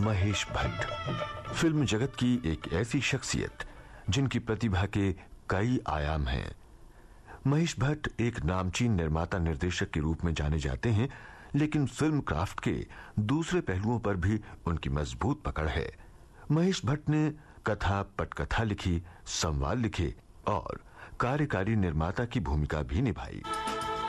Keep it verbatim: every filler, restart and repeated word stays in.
Mahesh Bhatt film जगत की एक ऐसी शख्सियत जिनकी प्रतिभा के कई आयाम हैं। महेश भट्ट एक नामचीन निर्माता निर्देशक के रूप में जाने जाते हैं, लेकिन फिल्म क्राफ्ट के दूसरे पहलुओं पर भी उनकी मजबूत पकड़ है। महेश भट्ट ने कथा पटकथा लिखी, संवाद लिखे और कार्यकारी निर्माता की भूमिका भी निभाई।